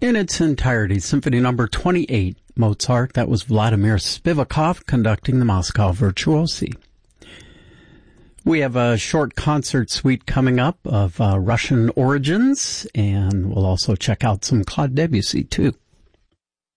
in its entirety. Symphony number 28, Mozart. That was Vladimir Spivakov conducting the Moscow Virtuosi. We have a short concert suite coming up of Russian origins, and we'll also check out some Claude Debussy, too.